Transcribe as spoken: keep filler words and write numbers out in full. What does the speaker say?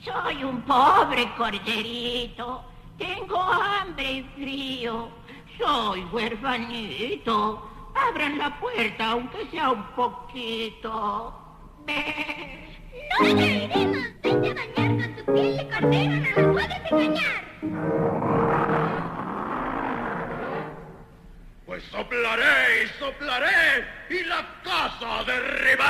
Soy un pobre corderito. Tengo hambre y frío. Soy huerfanito. Abran la puerta, aunque sea un poquito. Ve. ¡No te oiremos! ¡Vete a bañar con tu piel de cordero! ¡No nos puedes engañar! Pues soplaré y soplaré y la casa derribaré.